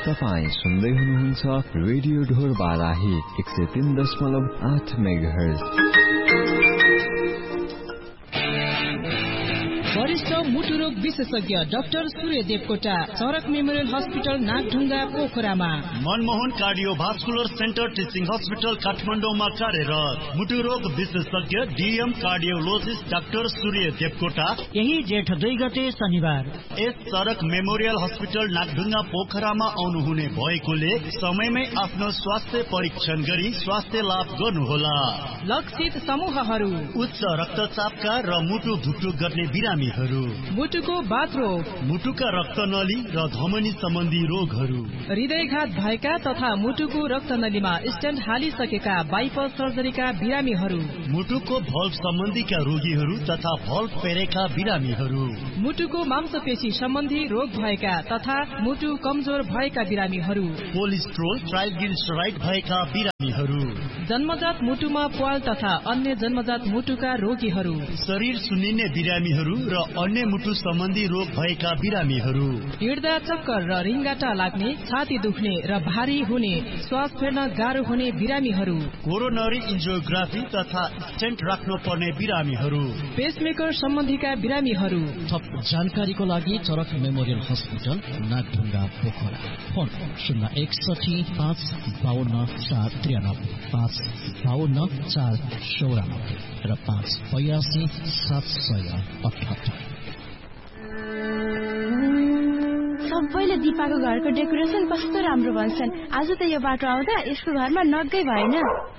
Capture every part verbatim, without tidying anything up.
तपाईं सुन्दै हुनुहुन्छ रेडियो ढोर बाराही एक सय तीन दशमलव आठ मेगाहर्ज। वरिष्ठ मुटु रोग विशेषज्ञ डाक्टर सूर्य देवकोटा, चरक मेमोरियल हस्पिटल नागढुङ्गा पोखरामा। Manmohan cardiovascular centre teaching hospital काठमाडौँमा कार्यरत मुटु रोग विशेषज्ञ डीएम कार्डियोलोजिस्ट डाक्टर सूर्य देवकोटा यही जेठ दुई गते शनिबार यस चरक मेमोरियल हस्पिटल नागढुङ्गा पोखरामा आउनुहुने भएकोले समयमै आफ्नो स्वास्थ्य परीक्षण गरी स्वास्थ्य लाभ गर्नुहोला। लक्षित समूहहरू उच्च रक्तचापका र मुटु ढुकढुक गर्ने बिरामीहरू, मुटुको बाथरोग, मुटुका रक्तनली र धमनी सम्बन्धी रोगहरू, हृदयघात भएका तथा मुटुको रक्तनलीमा स्टेन्ट हालिसकेका बाइपास सर्जरीका बिरामीहरू, मुटुको भल्भ सम्बन्धीका रोगीहरू तथा भल्भ पेरेका बिरामीहरू, मुटुको मांसपेशी सम्बन्धी रोग भएका तथा मुटु कमजोर भएका बिरामीहरू, कोलेस्ट्रोल ट्राइग्लिसराइड भएका बिरामीहरू, जन्मजात मुटुमा प्वाल तथा अन्य जन्मजात मुटुका रोगीहरू, शरीर सुन्निने बिरामीहरू र अन्य मुटु सम्बन्धी रोग भएका बिरामीहरू, हिँड्दा चक्कर र रिङ्गाटा लाग्ने, छाती दुख्ने र भारी हुने, श्वास फेर्न गाह्रो हुने बिरामीहरू, कोरोनरी एन्जियोग्राफी तथा स्टेन्ट राख्नु पर्ने बिरामीहरू, पेसमेकर सम्बन्धीका बिरामीहरू। थप जानकारीको लागि चरक memorial hospital Nagdhunga Pokhara, phone शून्य एकसठी पाँच बावन्न चार त्रियानब्बे, पाँच बावन्न चार चौरानब्बे र पाँच बयासी सात सय अठहत्तर। सबैले दिपाको घरको डेकोरेसन कस्तो राम्रो भन्छन्। आज त यो बाटो आउँदा यसको घरमा नगै भएन।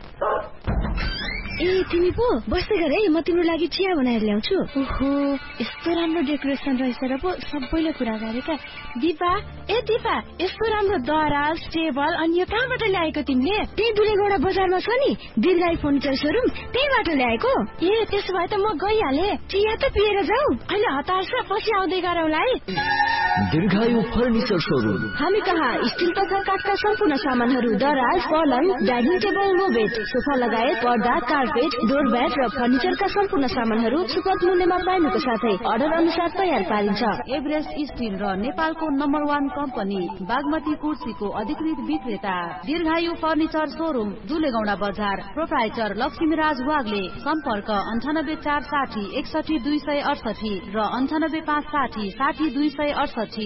ए तिमी पो बस्दै गर है, म तिम्रो लागि चिया बनाएर ल्याउँछु। ओहो यस्तो राम्रो डेकोरेसन रहेछ र पो सबैले कुरा गरेका। दिपा ए दिपा यस्तो राम्रो दराज टेबल अनि यो कहाँबाट ल्याएको तिमीले? त्यही दुलेगौडा बजारमा छ नि दीर्घायु फर्निचर सोरुम, त्यहीबाट ल्याएको। ए त्यसो भए त म गइहाले। चिया त पिएर जाऊ। अहिले हतार छ, पछि आउँदै गरौँला है। दीर्घायु फर्निचर सोरुम हामी कहाँ स्टिल तथा काठका सम्पूर्ण सामानहरू, दराज, पलङ, dining table, no bed, sofa लगायत पर्दा, कार्पेट, डोरम्याट र फर्निचरका सम्पूर्ण सामानहरू सुपथ मूल्यमा पाइनुको साथै अर्डर अनुसार तयार पारिन्छ। एभरेस्ट स्टिल र नेपालको नम्बर वान कम्पनी बागमती कुर्सीको अधिकृत विक्रेता दीर्घायु फर्निचर सोरुम, दुलेगौडा बजार, प्रोप्राइटर लक्ष्मीराज वाग्ले। सम्पर्क अन्ठानब्बे चार साठी एकसठी दुई सय अडसठी र अन्ठानब्बे पाँच साठी साठी दुई सय अडसठी।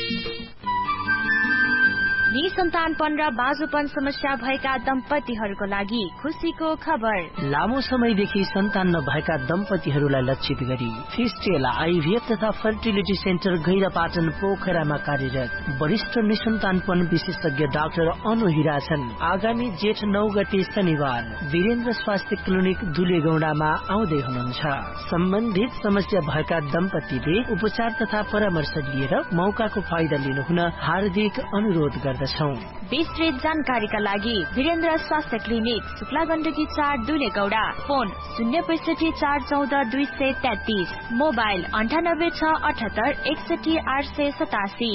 निसन्तानपन र बाजुपन समस्या भएका दम्पतिहरूको लागि खुसीको खबर। लामो समयदेखि सन्तान नभएका दम्पतिहरूलाई लक्षित गरी फिस्टेला आइभीएफ तथा फर्टिलिटी सेन्टर गैरापाटन पोखरामा कार्यरत वरिष्ठ निसन्तानपन विशेषज्ञ डाक्टर अनु हिरा छन्। आगामी जेठ नौ गते शनिबार वीरेन्द्र स्वास्थ्य क्लिनिक दुलेगौडामा आउँदै हुनुहुन्छ। सम्बन्धित समस्या भएका दम्पतिले उपचार तथा परामर्श लिएर मौकाको फाइदा लिनुहुन हार्दिक अनुरोध गर्दछौं। विस्तृत जानकारीका लागि वीरेन्द्र स्वास्थ्य क्लिनिक, शुक्ला गण्डकी चार, दुलेगौडा। फोन शून्य पैसठी चार चौध दुई सय तेत्तीस, मोबाइल अन्ठानब्बे छ अठहत्तर एकसठी आठ सय सतासी।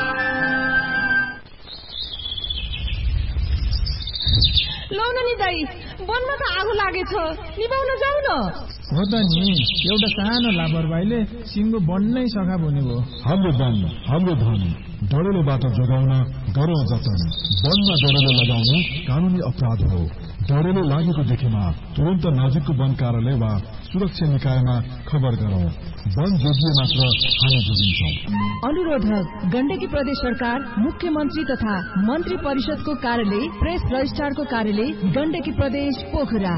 लौन नि दाई, वनमा त आगो लागेछ, निभाउन जाऊ न। हो त नि, एउटा सानो लापरवाहीले सिङ्गो बन्नै सखा बन्यो। हाम्रो वन हाम्रो धन, डढेलोबाट जोगाउन गरौँ जतन। वनमा डढेलो लगाउनु कानूनी अपराध हो। डढेलो लागेको देखेमा तुरन्त नजिकको वन कार्यालय वा सुरक्षा निकायमा खबर गरौँ। वन जोगिए मात्र हामी जोगिन्छौँ। अनुरोधक गण्डकी प्रदेश सरकार, मुख्यमन्त्री तथा मन्त्री परिषदको कार्यालय, प्रेस रजिस्ट्रारको कार्यालय, गण्डकी प्रदेश पोखरा।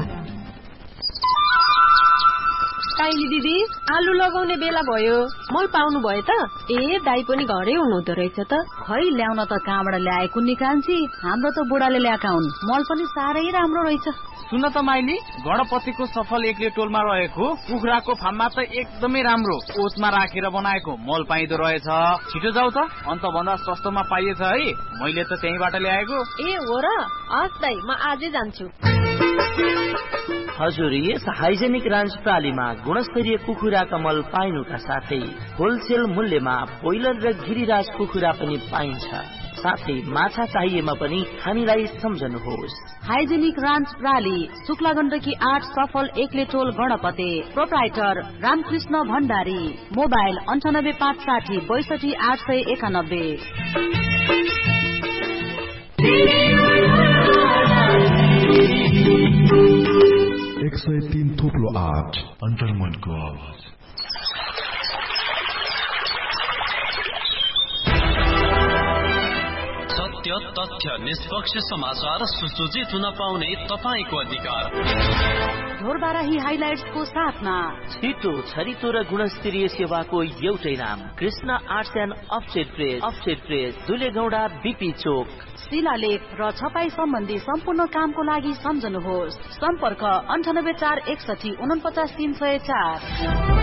ताइली दिदी आलु लगाउने बेला भयो, मल पाउनु भयो त? ए दाई पनि घरै हुनुहुँदो रहेछ त। खै ल्याउन त कहाँबाट ल्याएको नि कान्छी, हाम्रो त बुढाले ल्याएका हुन्। मल पनि साह्रै राम्रो रहेछ। सुन त माइली, गणपतिको सफल एक्ले टोलमा रहेको कुखुराको फार्ममा त एकदमै राम्रो ओतमा राखेर बनाएको मल पाइदो रहेछ। छिटो जाऊ त, अन्त भन्दा सस्तोमा पाइएछ है। मैले त त्यहीबाट ल्याएको। ए हो र? हस् दाई, म आजै जान्छु। हजुर, यस हाइजेनिक रान्च प्रालीमा गुणस्तरीय कुखुराका मल पाइनुका साथै होलसेल मूल्यमा बोइलर र गिरिराज कुखुरा पनि पाइन्छ। साथै माछा चाहिएमा पनि हामीलाई सम्झनुहोस्। हाइजेनिक रान्च प्राली, शुक्ला गण्डकी आठ, सफल एक्ले टोल, गणपते। प्रोप्राइटर रामकृष्ण भण्डारी। मोबाइल अन्ठानब्बे पाँच साठी बैसठी आठ सय एकानब्बे। एक सय तीन थोप्लो आठ अन्तर्मनको आवाज। सत्य, तथ्य, निष्पक्ष समाचार, सुसूचित हुन पाउने तपाईको अधिकार। ढोरबाराही हाइलाइट्सको साथमा छिटो, छरितो र गुणस्तरीय सेवाको एउटै नाम Krishna arts and offset press. Offset press, दुलेगौडा, BP चोक। शिलालेख र छपाई सम्बन्धी सम्पूर्ण कामको लागि सम्झनुहोस्। सम्पर्क अन्ठानब्बे चार एकसठी उनपचास तीन सय चार।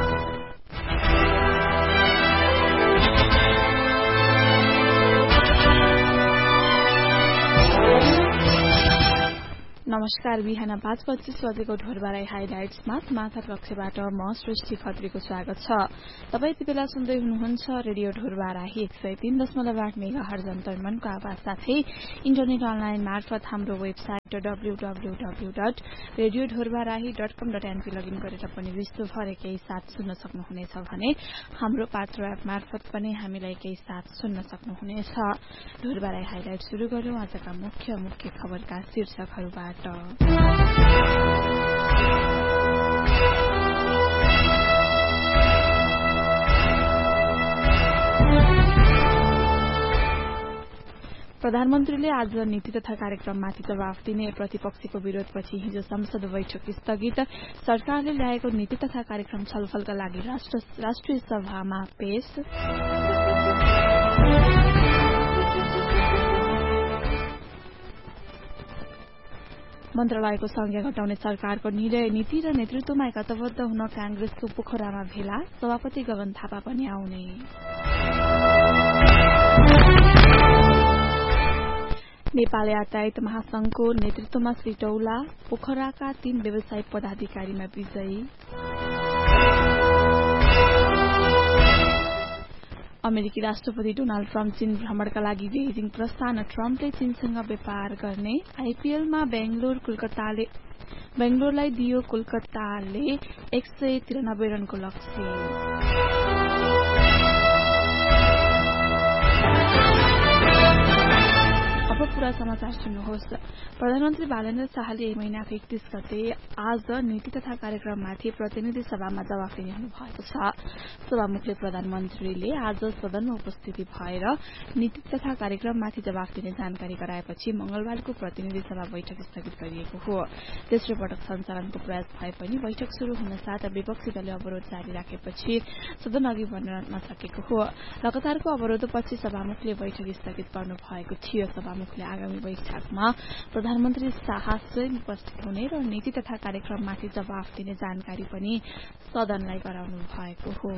नमस्कार, बिहान पाँच पच्चीस बजेको ढोरबाराई हाइलाइट्समा माथा कक्षबाट म सृष्टि खत्रीको स्वागत छ। तपाईँ यति बेला सुन्दै हुनुहुन्छ रेडियो ढोरबाराही एक सय तीन दशमलव आठ मेगा हर्ज अन्तर्मनको आवाज साथै इन्टरनेट अनलाइन मार्फत हाम्रो website W W W dot radio Dhorbarahi dot कम डट एनपी लगइन गरेर पनि विश्वभर केही साथ सुन्न सक्नुहुनेछ भने हाम्रो पात्रो एप मार्फत पनि हामीलाई केही साथ सुन्न सक्नुहुनेछ। ढोरबाराई हाइलाइट शुरू गरौं आजका मुख्य मुख्य खबरका शीर्षकहरूबाट। प्रधानमन्त्रीले आज नीति तथा कार्यक्रममाथि जवाफ दिने। प्रतिपक्षीको विरोधपछि हिजो संसद बैठक स्थगित। सरकारले ल्याएको नीति तथा कार्यक्रम छलफलका लागि राष्ट्रिय सभामा पेश। मन्त्रालयको संख्या घटाउने सरकारको निर्णय। नीति र नेतृत्वमा एकताबद्ध हुन कांग्रेसको पोखरामा भेला। सभापति गगन थापा पनि आउने। नेपाल यातायात महासंघको नेतृत्वमा श्री टौला पोखराका तीन व्यवसायिक पदाधिकारीमा विजयी। अमेरिकी राष्ट्रपति डोनाल्ड ट्रम्प चीन भ्रमणका लागि बेजिङ प्रस्थान। ट्रम्पले चीनसँग व्यापार गर्ने। आईपीएलमा बेंगलोर कोलकाताले बेंगलोरलाई दियो कोलकाताले एक सय तिरानब्बे रनको लक्ष्य। अब पूरा समाचार सुन्नुहोस्। प्रधानमन्त्री बालेन्द्र शाहले यही महिनाको एकतीस गते आज नीति तथा कार्यक्रममाथि प्रतिनिधि सभामा जवाफ दिने हुनुभएको छ। सभामुखले प्रधानमन्त्रीले आज सदनमा उपस्थिति भएर नीति तथा कार्यक्रममाथि जवाफ दिने जानकारी गराएपछि मंगलबारको प्रतिनिधि सभा बैठक स्थगित गरिएको हो। तेस्रो पटक सञ्चालनको प्रयास भए पनि बैठक शुरू हुन साथ विपक्षी दलले अवरोध जारी राखेपछि सदन अघि बढ्न नसकेको हो। लगातारको अवरोधपछि सभामुखले बैठक स्थगित गर्नु भएको थियो। सभामुखले आगामी बैठकमा प्रधानमन्त्री शाह स्वयं उपस्थित हुने र नीति तथा कार्यक्रममाथि जवाफ दिने जानकारी पनि सदनलाई गराउनु भएको हो।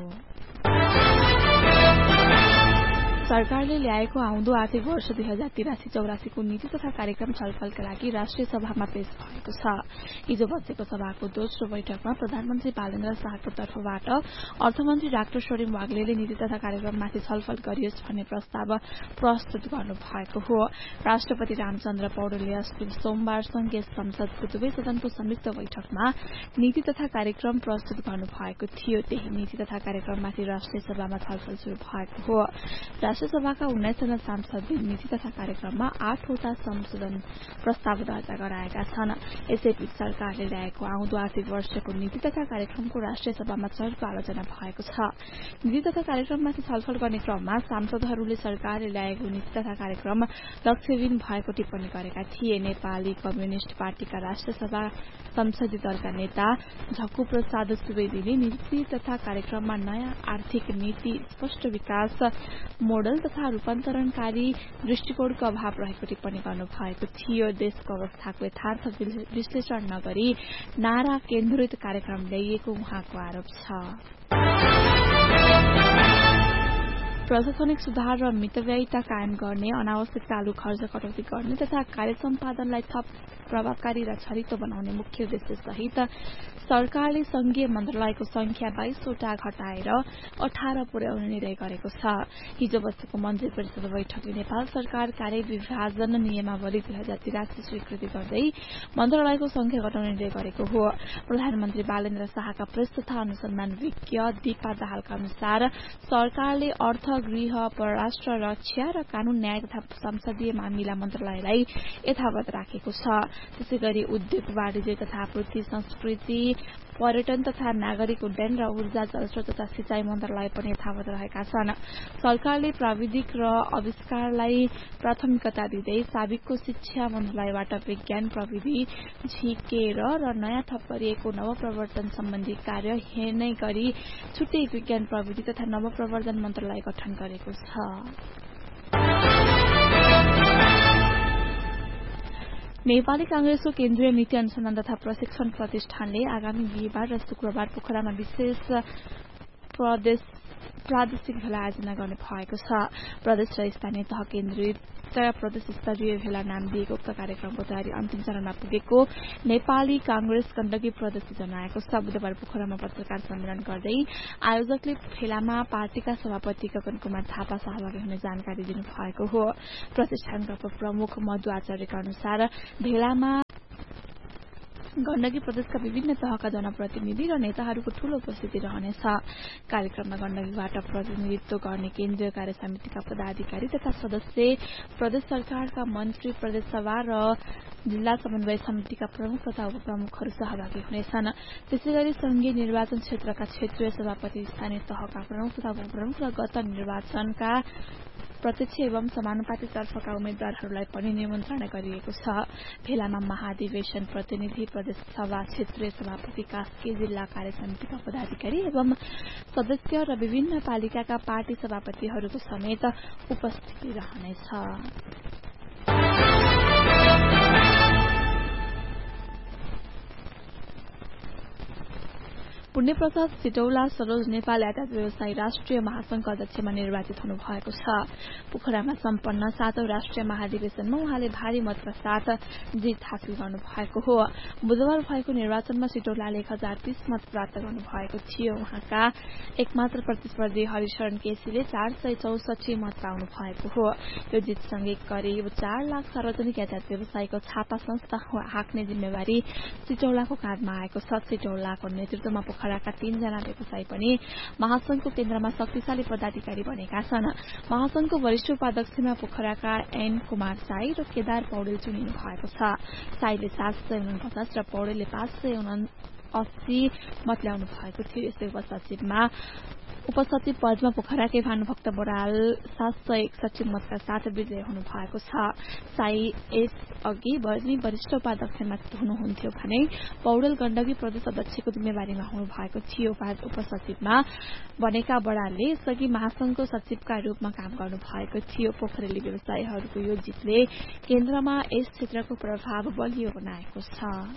सरकारले ल्याएको आउँदो आर्थिक वर्ष दुई हजार तिरासी चौरासीको नीति तथा कार्यक्रम छलफलका लागि राष्ट्रिय सभामा पेश भएको छ। हिजो बसेको सभाको दोस्रो बैठकमा प्रधानमन्त्री बालेन्द्र शाहको तर्फबाट अर्थमन्त्री डाक्टर सोरेन वाग्लेले नीति तथा कार्यक्रममाथि छलफल गरियोस् भन्ने प्रस्ताव प्रस्तुत गर्नु भएको हो। राष्ट्रपति रामचन्द्र पौडेलले अस्ति सोमबार संघीय संसदको दुवै सदनको संयुक्त बैठकमा नीति तथा कार्यक्रम प्रस्तुत गर्नु भएको थियो। त्यही नीति तथा कार्यक्रममाथि राष्ट्रिय सभामा छलफल शुरू भएको हो। राष्ट्रिय सभाका उन्नाइसजना सांसदले नीति तथा कार्यक्रममा आठवटा संशोधन प्रस्ताव दर्ता गराएका छन्। यसैबीच सरकारले ल्याएको आउँदो आर्थिक वर्षको नीति तथा कार्यक्रमको राष्ट्रिय सभामा चर्को आलोचना भएको छ। नीति तथा कार्यक्रममाथि छलफल गर्ने क्रममा सांसदहरूले सरकारले ल्याएको नीति तथा कार्यक्रम लक्ष्यहीन भएको टिप्पणी गरेका थिए। नेपाली कम्युनिष्ट पार्टीका राष्ट्रिय सभा संसदीय दलका नेता झक्कु प्रसाद सुवेदीले नीति तथा कार्यक्रममा नयाँ आर्थिक नीति, स्पष्ट विकास मोडल तथा रूपान्तरणकारी दृष्टिकोणको अभाव रहेको टिप्पणी गर्नु भएको थियो। देशको अवस्थाको यथार्थ विश्लेषण नगरी नारा केन्द्रित कार्यक्रम ल्याइएको उहाँको आरोप छ। प्रशासनिक सुधार र मितव्ययिता कायम गर्ने, अनावश्यक चालू खर्च कटौती गर्ने तथा कार्य सम्पादनलाई थप प्रभावकारी र छरितो बनाउने मुख्य उद्देश्य सहित सरकारले संघीय मन्त्रालयको संख्या बाइसवटा घटाएर अठार पुर्याउने निर्णय गरेको छ। हिजो बसेको मन्त्री परिषद बैठकले नेपाल सरकार कार्य विभाजन नियमावली दुई हजार तिरासी स्वीकृति गर्दै मन्त्रालयको संख्या घटाउने निर्णय गरेको हो। प्रधानमन्त्री बालेन्द्र शाहका प्रेस तथा अनुसन्धान विज्ञ दीपा दाहालका अनुसार सरकारले अर्थ गृह परराष्ट्र रक्षा र कानून न्याय तथा संसदीय मामिला मन्त्रालयलाई यथावत राखेको छ। त्यसै गरी उद्योग वाणिज्य तथा आपूर्ति संस्कृति पर्यटन तथा नागरिक उड्डयन र ऊर्जा जलस्रोत तथा सिंचाई मन्त्रालय पनि यथावत रहेका छन्। सरकारले प्राविधिक र आविष्कारलाई प्राथमिकता दिँदै साबिकको शिक्षा मन्त्रालयबाट विज्ञान प्रविधि झिकेर र नयाँ थप गरिएको नवप्रवर्तन सम्बन्धी कार्य हेर्ने गरी छुट्टै विज्ञान प्रविधि तथा नवप्रवर्तन मन्त्रालय गठन गरेको छ। नेपाली कांग्रेसको केन्द्रीय नीति अनुसन्धान तथा प्रशिक्षण प्रतिष्ठानले आगामी बिहिबार र शुक्रबार पोखरामा विशेष प्रदेश प्रादेशिक भेला आयोजना गर्ने भएको छ। प्रदेश र स्थानीय तह केन्द्रित प्रदेश स्तरीय भेला नाम दिएको उक्त कार्यक्रमको तयारी अन्तिम चरणमा पुगेको नेपाली कांग्रेस गण्डकी प्रदेशले जनाएको छ। बुधबार पोखरामा पत्रकार सम्मेलन गर्दै आयोजकले भेलामा पार्टीका सभापति गगन कुमार थापा सहभागी हुने जानकारी दिनुभएको हो। प्रतिष्ठानका प्रमुख मधु आचार्यका अनुसार भेलामा गण्डकी प्रदेशका विभिन्न तहका जनप्रतिनिधि र नेताहरूको ठूलो उपस्थिति रहनेछ। कार्यक्रममा गण्डकीबाट प्रतिनिधित्व गर्ने केन्द्रीय कार्य समितिका पदाधिकारी तथा सदस्य, प्रदेश सरकारका मन्त्री, प्रदेश सभा र जिल्ला समन्वय समितिका प्रमुख तथा उपप्रमुखहरू सहभागी हुनेछन्। त्यसैगरी संघीय निर्वाचन क्षेत्रका क्षेत्रीय सभापति, स्थानीय तहका प्रमुख तथा उपप्रमुख र गत निर्वाचनका प्रत्यक्ष एवं समानुपातिक तर्फका उम्मेद्वारहरूलाई पनि निमन्त्रणा गरिएको छ। भेलामा महाधिवेशन प्रतिनिधि, प्रदेश सभा, क्षेत्रीय सभापति, कास्की जिल्ला कार्य समितिका पदाधिकारी एवं सदस्य र विभिन्न पालिकाका पार्टी सभापतिहरूको समेत उपस्थिति रहनेछ। पुण्य प्रसाद सिटौला सरोज नेपाल यातायात व्यवसायी राष्ट्रिय महासंघका अध्यक्षमा निर्वाचित हुनु भएको छ। पोखरामा सम्पन्न सातौं राष्ट्रिय महाधिवेशनमा उहाँले भारी मतका साथ जित हासिल गर्नु भएको हो। बुधबार भएको निर्वाचनमा सिटौलाले एक हजार तीस मत प्राप्त गर्नु भएको थियो। उहाँका एकमात्र प्रतिस्पर्धी हरिशरण केसीले चार सय चौसठी मत पाउनु भएको हो। यो जितसँगै करिब चार लाख सार्वजनिक यातायात व्यवसायीको छापा संस्था हाँक्ने जिम्मेवारी सिटौलाको काँधमा आएको छ। सिटौलाको नेतृत्वमा पोखराका तीनजना व्यवसायी पनि महासंघको केन्द्रमा शक्तिशाली पदाधिकारी बनेका छन्। महासंघको वरिष्ठ उपाध्यक्षमा पोखराका एन कुमार साई र केदार पौडेल चुनिनु भएको छ। साईले सात सय उनपचास र पौडेलले पाँच सय अस्सी मत ल्याउनु भएको थियो। यस्तै उपसचिवमा उपसचिव पदमा पोखराकै भानुभक्त बराल सात सय एकसठी मतका साथ विजय हुनु भएको छ। साई यस अघि पनि वरिष्ठ उपाध्यक्षमा हुनुहुन्थ्यो भने पौडेल गण्डकी प्रदेश अध्यक्षको जिम्मेवारीमा हुनु भएको थियो। उपसचिवमा बनेका बरालले यसअघि महासंघको सचिवका रूपमा काम गर्नु भएको थियो। पोखरेली व्यवसायीहरूको यो जितले केन्द्रमा यस क्षेत्रको प्रभाव बलियो बनाएको छ।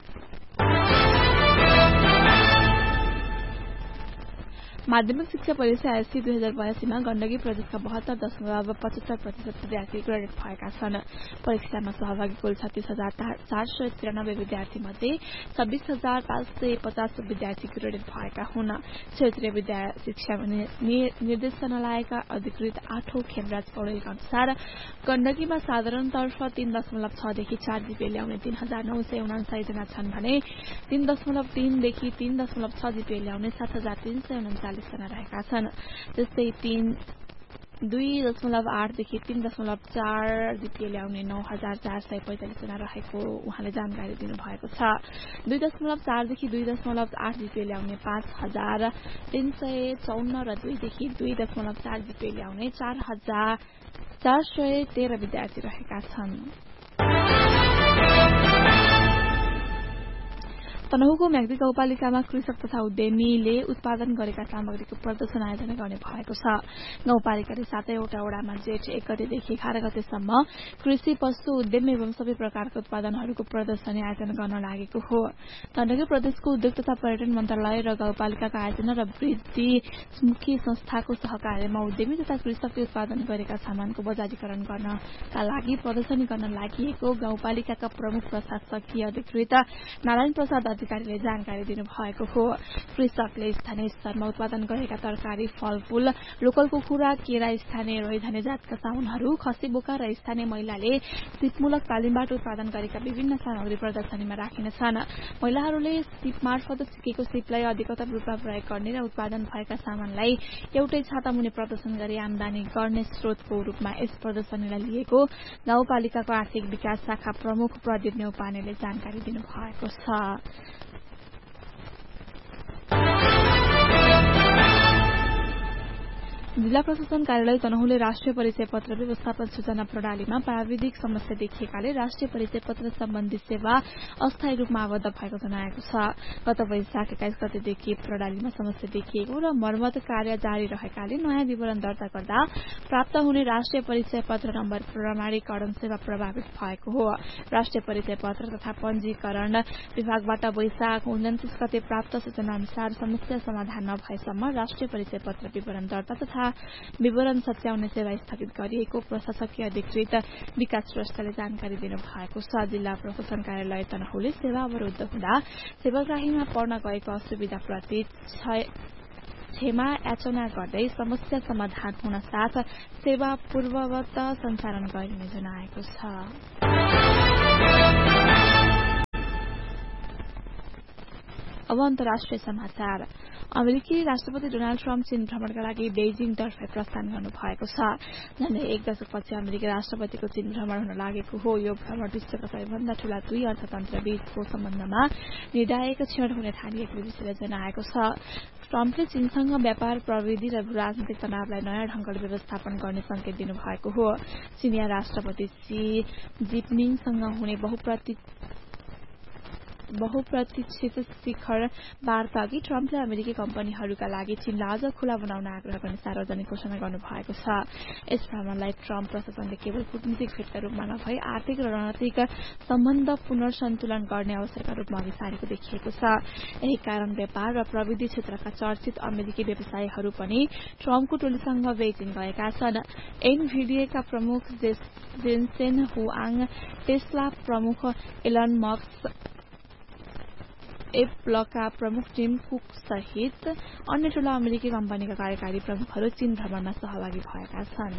माध्यमिक शिक्षा परीक्षा आइएससी दुई हजार बयासीमा गण्डकी प्रदेशका बहत्तर दशमलव पचहत्तर प्रतिशत विद्यार्थी ग्रेडेड भएका छन्। परीक्षामा सहभागी कुल छत्तीस हजार चार सय तिरानब्बे विद्यार्थी मध्ये छब्बीस हजार पाँच सय पचास विद्यार्थी ग्रेडेड भएका हुन्। क्षेत्रीय विद्या शिक्षा निर्देशनालयका अधिकृत आठौं खेमराज पौडेलका अनुसार गण्डकीमा साधारणतर्फ तीन दशमलव छदेखि चार जीपीए ल्याउने तीन हजार नौ सय उनासाठी जना छन् भने तीन दशमलव तीनदेखि तीन दशमलव छ जीपीए ल्याउने सात हजार तीन सय उन्चालिस जना रहेका छन्। त्यस्तै तीन दुई दशमलव आठदेखि तीन दशमलव चार जीपीए ल्याउने नौ हजार चार सय पैंतालिस जना रहेको उहाँले जानकारी दिनुभएको छ। दुई दशमलव चारदेखि दुई दशमलव आठ जीपीए ल्याउने पाँच हजार तीन सय चौन्न र दुईदेखि दुई दशमलव चार जीपीए ल्याउने चार हजार चार सय तेह्र विद्यार्थी रहेका छन्। तनहुको म्याग्दी गाउँपालिकामा कृषक तथा उद्यमीले उत्पादन गरेका सामग्रीको प्रदर्शन आयोजना गर्ने भएको छ। गाउँपालिकाले सातैवटा वडामा जेठ एक गतेदेखि एघार गतेसम्म कृषि, पशु, उद्यम एवं सबै प्रकारका उत्पादनहरूको प्रदर्शनी आयोजना गर्न लागेको हो। गण्डकी प्रदेशको उद्योग तथा पर्यटन मन्त्रालय र गाउँपालिकाका आयोजना र वृद्धिमुखी संस्थाको सहकार्यमा उद्यमी तथा कृषकले उत्पादन गरेका सामानको बजारीकरण गर्नका लागि प्रदर्शनी गर्न लागि गाउँपालिकाका प्रमुख प्रशासकीय अधिकृत नारायण प्रसाद अधिकारीले जानकारी दिनुभएको हो। कृषकले स्थानीय स्तरमा उत्पादन गरेका तरकारी, फलफूल, लोकल कुखुरा, केरा, स्थानीय रोइधने जातका साउनहरू, खसी बोका र स्थानीय महिलाले सिपमूलक तालिमबाट उत्पादन गरेका विभिन्न सामग्री प्रदर्शनीमा राखिनेछन्। महिलाहरूले सिप मार्फत सिकेको सिपलाई अधिकतम रूपमा प्रयोग गर्ने र उत्पादन भएका सामानलाई एउटै छातामुनि प्रदर्शन गरी आमदानी गर्ने स्रोतको रूपमा यस प्रदर्शनीलाई लिएको गाउँपालिकाको आर्थिक विकास शाखा प्रमुख प्रदीप नेउपानेले जानकारी दिनुभएको छ। जिल्ला प्रशासन कार्यालय तनहुले राष्ट्रिय परिचय पत्र व्यवस्थापन सूचना प्रणालीमा प्राविधिक समस्या देखिएकाले राष्ट्रिय परिचय पत्र सम्बन्धी सेवा अस्थायी रूपमा आबद्ध भएको जनाएको छ। गत वैशाख एक्काइस गतेदेखि प्रणालीमा समस्या देखिएको र मर्मत कार्य जारी रहेकाले नयाँ विवरण दर्ता गर्दा प्राप्त हुने राष्ट्रिय परिचय पत्र नम्बर प्रमाणीकरण सेवा प्रभावित भएको हो। राष्ट्रिय परिचय पत्र तथा पंजीकरण विभागबाट वैशाख उन्तिस गते प्राप्त सूचना अनुसार समस्या समाधान नभएसम्म राष्ट्रिय परिचय पत्र विवरण दर्ता तथा विवरण सच्याउने सेवा स्थगित गरिएको प्रशासकीय अधिकृत विकास श्रेष्ठले जानकारी दिनुभएको छ। जिल्ला प्रशासन कार्यालय तनहुले सेवा अवरुद्ध हुँदा सेवाग्राहीमा पर्न गएको असुविधाप्रति क्षमा याचना गर्दै समस्या समाधान हुन साथ सेवा पूर्ववत सञ्चालन गरिने जनाएको छ। अब अन्तर्राष्ट्रिय समाचार। अमेरिकी राष्ट्रपति डोनाल्ड ट्रम्प चीन भ्रमणका लागि बेजिङतर्फ प्रस्थान गर्नु भएको छ। झण्डै एक दशकपछि अमेरिकी राष्ट्रपतिको चीन भ्रमण हुन लागेको हो। यो भ्रमण विश्वका सबैभन्दा ठूला दुई अर्थतन्त्र बीचको सम्बन्धमा निर्णायक क्षण हुने थालिएको बीबीसीले जनाएको छ। ट्रम्पले चीनसँग व्यापार, प्रविधि र राजनीतिक तनावलाई नयाँ ढंगले व्यवस्थापन गर्ने संकेत दिनुभएको हो। चीनिया राष्ट्रपति सी जिनपिङसँग हुने बहुप्रति बहुप्रतीक्षित शिखर वार्ता अघि ट्रम्पले अमेरिकी कम्पनीहरूका लागि चीनलाई अझ खुला बनाउन आग्रह गर्ने सार्वजनिक घोषणा गर्नु भएको छ। यस भ्रमणलाई ट्रम्प प्रशासनले केवल कूटनीतिक भेटका रूपमा नभई आर्थिक र रणनीतिक सम्बन्ध पुनर्सन्तुलन गर्ने अवसरका रूपमा अघि सारेको देखिएको छ। यही कारण व्यापार र प्रविधि क्षेत्रका चर्चित अमेरिकी व्यवसायीहरू पनि ट्रम्पको टोलीसँग बेजिङ गएका छन्। एनभिडिएका प्रमुख जेन्सेन हुआङ, टेस्ला प्रमुख एलन मस्क, एप्पलका प्रमुख टिम कुक सहित अन्य ठूला अमेरिकी कम्पनीका कार्यकारी प्रमुखहरू चीन भ्रमणमा सहभागी भएका छन्।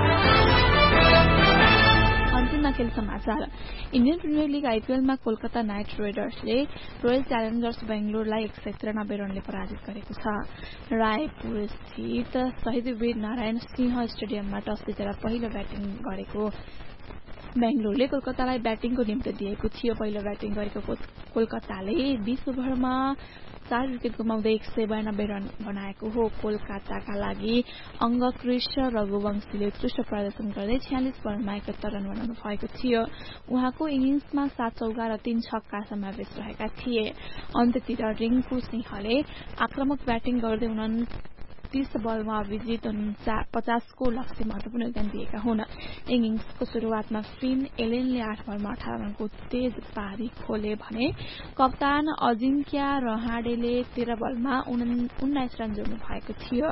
अन्तिममा खेल समाचार। Indian premier league आईपीएलमा Kolkata night राइडर्सले royal Challengers बेंगलोरलाई एक सय त्रियानब्बे रनले पराजित गरेको छ। रायपुर स्थित शहीद वीर नारायण सिंह स्टेडियममा टस जितेर पहिलो ब्याटिङ गरेको बेंगलोरले कोलकातालाई ब्याटिङको निम्ति दिएको थियो। पहिलो ब्याटिङ गरेको कोलकाताले बीस ओभरमा चार विकेट गुमाउँदै एक सय बयानब्बे रन बनाएको हो। कोलकाताका लागि अंगकृष रघुवंशीले उत्कृष्ट प्रदर्शन गर्दै छयालिस बलमा एकात्तर रन बनाउनु भएको थियो। उहाँको इनिङ्समा सात चौका र तीन छक्का समावेश रहेका थिए। अन्त्यतिर रिङ्कु सिंहले आक्रामक ब्याटिङ गर्दै तीस बलमा अभिजित पचासको लक्ष्य महत्वपूर्ण योगदान दिएका हुन्। इनिङ्सको शुरूआतमा फिन एलेनले आठ बलमा अठार रनको तेज पारी खोले भने कप्तान अजिङ्क्या रहाडेले तेह्र बलमा उन्नाइस रन जोड्नु भएको थियो।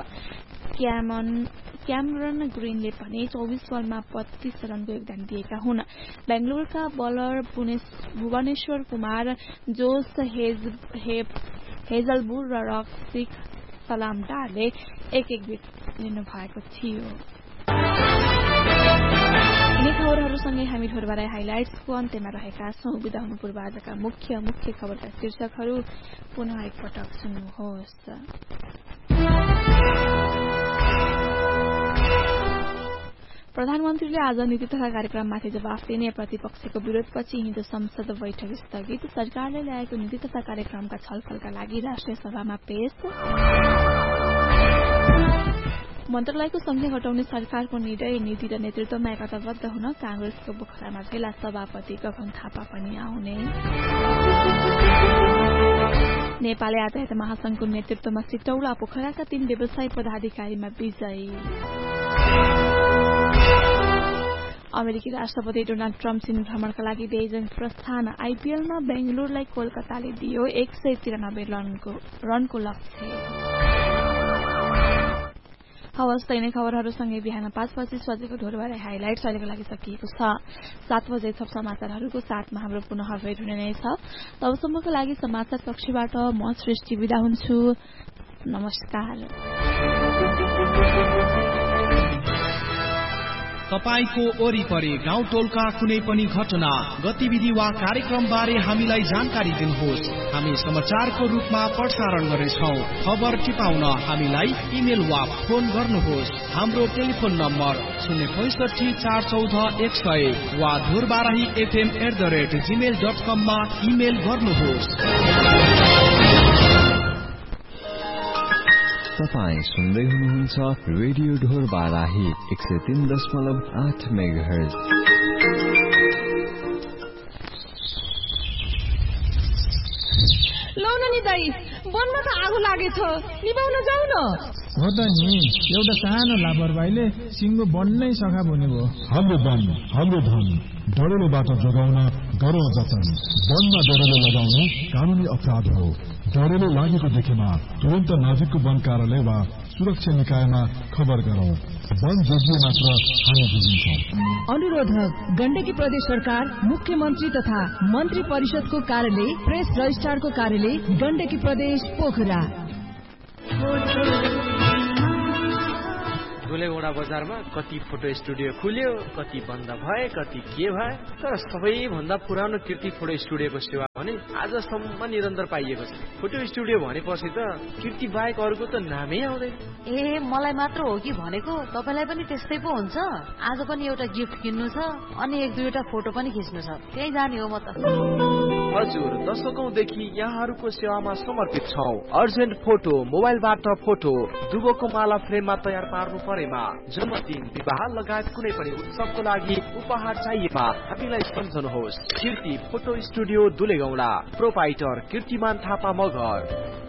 क्यामरन ग्रीनले पनि चौबिस बलमा पच्चीस रनको योगदान दिएका हुन्। बेंगलोरका बलर भुवनेश्वर कुमार, जोस हेजलबुर र रक्षिक सलाम डारले एक एक विकेट लिनु भएको थियो। यिनै खबरहरूसँगै हामी ढोरबाराई हाइलाइट्सको अन्त्यमा रहेका छौं। बिदा हुनु पूर्व आजका मुख्य मुख्य खबरका शीर्षकहरू पुनः एकपटक सुन्नुहोस्। प्रधानमन्त्रीले आज नीति तथा कार्यक्रममाथि जवाफ दिने प्रतिपक्षको विरोधपछि हिजो संसद बैठक स्थगित। सरकारले ल्याएको नीति तथा कार्यक्रमका छलफलका लागि राष्ट्रिय सभामा पेश। मन्त्रालयको संख्या घटाउने सरकारको निर्णय, नीति र नेतृत्वमा एकताबद्ध हुन कांग्रेसको पोखरामा भेला, सभापति गगन थापा पनि आउने। नेपाल यातायात महासंघको नेतृत्वमा सिटौला, पोखराका तीन व्यवसायी पदाधिकारीमा विजयी। अमेरिकी राष्ट्रपति डोनाल्ड ट्रम्प चीन भ्रमणका लागि बेजिङ प्रस्थान। आईपीएलमा बेंगलोरलाई कोलकाताले दियो एक सय त्रियानब्बे रनको रनको लक्ष्य। हवस् त यिनै खबरहरूसँगै बिहान पाँच पच्चीस बजेको ढोरबारे हाइलाइट्स अहिलेको लागि सकिएको छ। सात बजे थप समाचारहरूको साथमा हाम्रो पुनः भेट हुने नै छ। तबसम्मको लागि समाचार कक्षबाट म सृष्टि बिदा हुन्छु। नमस्कार। तपाईको वरिपरि गाउँ टोलका कुनै पनि घटना गतिविधि वा कार्यक्रम बारे हामीलाई जानकारी दिनुहोस्। हामी समाचारको रूपमा प्रसारण गर्नेछौँ। खबर टिपाउन हामीलाई इमेल वा फोन गर्नुहोस्। हाम्रो टेलिफोन नम्बर शून्य पैसठी चार चौध एक सय वा धुरबाराही FM at the rate Gmail dot कममा इमेल गर्नुहोस्। तपाईँ सुन्दै हुनुहुन्छ रेडियो ढोर बाराही एक सय तीन दशमलव आठ मेगाहर्ज। लौ न नि दाई, वनमा त आगो लागेछ, निभाउन जाऊ न। हो त नि, एउटा सानो लापरवाहीले सिङ्गो बन्नै सखा बन्यो। हाम्रो वन हाम्रो धन, डढेलोबाट जोगाउन गरौँ जतन। वनमा डढेलो लगाउनु कानूनी अपराध हो। डढेलो लागेको देखेमा तुरन्त नजिकको वन कार्यालय वा सुरक्षा निकायमा खबर गरौँ। वन जोगिए मात्र हामी जोगिन्छौँ। अनुरोधक गण्डकी प्रदेश सरकार, मुख्यमन्त्री तथा मन्त्री परिषदको कार्यालय, प्रेस रजिस्ट्रारको कार्यालय, गण्डकी प्रदेश पोखरा। धुलेगौडा बजारमा कति फोटो स्टुडियो खुल्यो, कति बन्द भए, कति के भए, तर सबैभन्दा पुरानो कीर्ति फोटो स्टुडियोको सेवा भने आजसम्म निरन्तर पाइएको छ। फोटो स्टुडियो भनेपछि त कीर्ति बाहेक अरूको त नामै आउँदैन। ए मलाई मात्र हो कि भनेको, तपाईलाई पनि त्यस्तै पो हुन्छ? आज पनि एउटा गिफ्ट किन्नु छ अनि एक दुईवटा फोटो पनि खिच्नु छ, त्यही जाने हो म त। हजुर, दशकौंदेखि यहाँहरूको सेवामा समर्पित छौं। अर्जेन्ट फोटो, मोबाइलबाट फोटो, दुबोको माला फ्रेममा तयार पार्नु परेमा, जन्मदिन, विवाह लगायत कुनै पनि उत्सवको लागि उपहार चाहिएमा हामीलाई सम्झनुहोस्। कीर्ति फोटो स्टुडियो दुलेगौडा, प्रोपाइटर कीर्तिमान थापा मगर।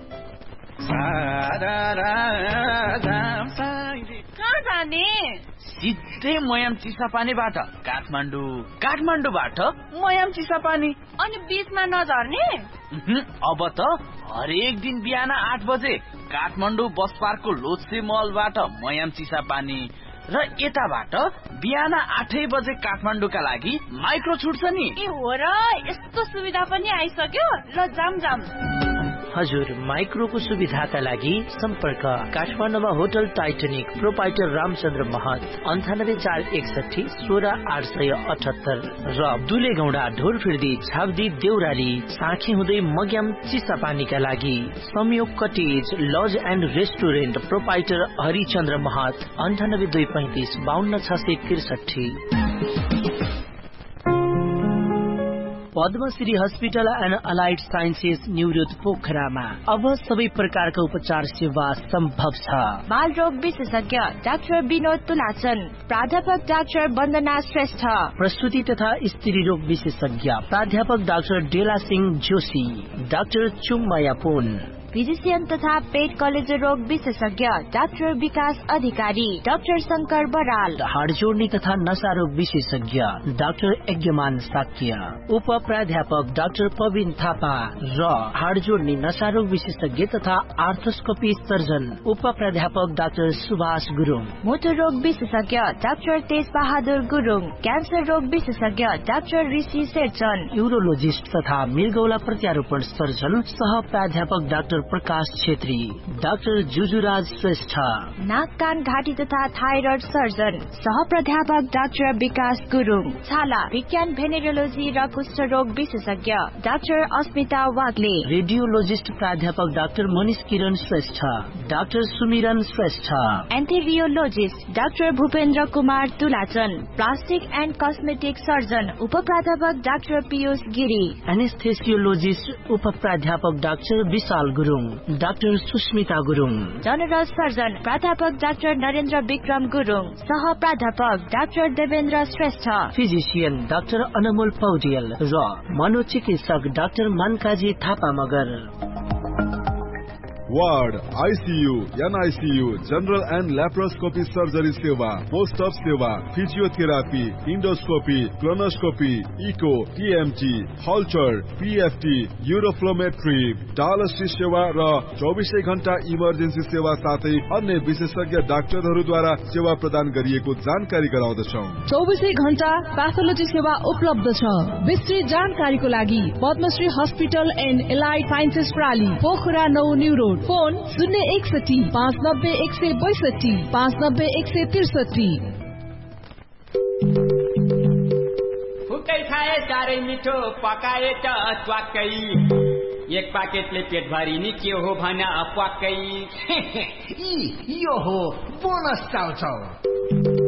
कहाँ जाने? सिधै मयाम चिसापानीबाट काठमाडौँ, काठमाडौँबाट मयाम चिसापानी, अनि बीचमा नझर्ने? अब त हरेक दिन बिहान आठ बजे काठमाडौँ बस पार्कको लोत्से मलबाट मयाम चिसापानी र यताबाट बिहान आठै बजे काठमाडौँका लागि माइक्रो छुट्छ नि। ए हो र, यस्तो सुविधा पनि आइसक्यो। ल जाम जाम। हजुर, माइक्रोको सुविधाका लागि सम्पर्क काठमाडौँमा होटल टाइटनिक, प्रोपाइटर रामचन्द्र महत, अन्ठानब्बे चार एकसठी सोह्र आठ सय अठहत्तर र दुलेगौडा ढोरफिर्दी झाब्दी देउराली साँखी हुँदै मग्याम चिसापानीका लागि संयोग cottage laws and restaurant, proprietor Harichandra महत, अन्ठानब्बे दुई पैंतिस बाहन्न छ सय त्रिसठी। Padmashri hospital and allied sciences New Road पोखरामा अब सबै प्रकारका उपचार सेवा सम्भव छ। बाल रोग विशेषज्ञ डाक्टर विनोद तुलाचन, प्राध्यापक डाक्टर वन्दना श्रेष्ठ, प्रसूति तथा स्त्री रोग विशेषज्ञ प्राध्यापक डाक्टर डेला सिंह जोशी, डाक्टर चुम्माया पुन, फिजिशियन तथा पेट कलेजो रोग विशेषज्ञ डाक्टर विकास अधिकारी, डाक्टर शंकर बराल, हाड जोड्ने तथा नशा रोग विशेषज्ञ डाक्टर यज्ञमान साक्य, उप प्राध्यापक डाक्टर पविन थापा र हाड जोड्ने नशा रोग विशेषज्ञ तथा आर्थोस्कोपी सर्जन उप प्राध्यापक डाक्टर सुभाष गुरुङ, मोटर रोग विशेषज्ञ डाक्टर तेज बहादुर गुरुङ, क्यान्सर रोग विशेषज्ञ डाक्टर ऋषि शेरचन, यूरोलोजिस्ट तथा मृगौला प्रत्यारोपण सर्जन सह प्राध्यापक डाक्टर प्रकाश छेत्री, डाक्टर जुजुराज श्रेष्ठ, नाक कान घाँटी तथा थाइरोइड सर्जन सह प्राध्यापक डाक्टर विकास गुरुङ, छाला विज्ञान भेनेरोलोजी र कुष्ठ रोग विशेषज्ञ डाक्टर अस्मिता वाग्ले, रेडियोलोजिस्ट प्राध्यापक डाक्टर मनिष किरण श्रेष्ठ, डाक्टर सुमिरन Shrestha, एन्थेरियोलोजिस्ट doctor Bhupendra Kumar तुलाचन, plastic and cosmetic surgeon उप प्राध्यापक डाक्टर पीयूष गिरी, एनेस्थेसियोलोजिस्ट उप प्राध्यापक डाक्टर विशाल Gurung, doctor Susmita Gurung, general surgeon प्राध्यापक डाक्टर नरेन्द्र विक्रम गुरुङ, सह प्राध्यापक doctor Devendra Shrestha, physician doctor अनमोल पौडेल र मनोचिकित्सक doctor मानकाजी Thapa Magar. Ward, ICU, NICU, general and laparoscopy surgery सेवा, पोस्ट अप सेवा, physiotherapy, endoscopy, colonoscopy, eco, TMT, हल्चर, PFT, uroflowmetry, dialysis सेवा र चौबिसै घण्टा इमर्जेन्सी सेवा साथै अन्य विशेषज्ञ डाक्टरहरूद्वारा सेवा प्रदान गरिएको जानकारी गराउँदछौ। चौबिसै घण्टा प्याथोलोजी सेवा उपलब्ध छ। विस्तृत जानकारीको लागि Padmashri hospital and allied sciences प्राली, Pokhara नौ न्यू रोड, फोन शून्य एकसठी पाँच नब्बे एक सय बैसठी पाँच नब्बे एक सय त्रिसठी। फुकै खाए साह्रै मिठो पकाए त च्वाक्कै, एक पाकेटले पेट भरि नि के हो भन पक्कै। यो हो बोनस चाउचाउ।